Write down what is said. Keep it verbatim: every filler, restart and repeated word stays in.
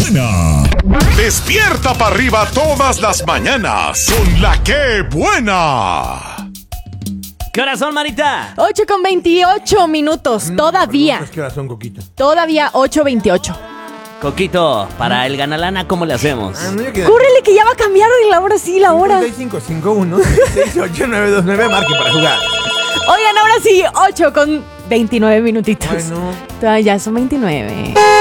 buena! Despierta para arriba todas las mañanas con La Qué Buena. ¿Qué hora son, Marita? ocho con veintiocho minutos, No, todavía. perdón, ¿qué hora son, Coquito? Todavía ocho veintiocho. Coquito, para el ganalana, ¿cómo le hacemos? Ah, no, yo quedé. Córrele que ya va a cambiar la hora, sí, la hora. cinco cinco cinco uno seis ocho nueve dos nueve, marquen para jugar. Oigan, ahora sí, ocho con veintinueve minutitos. Bueno. Todavía ya son veintinueve.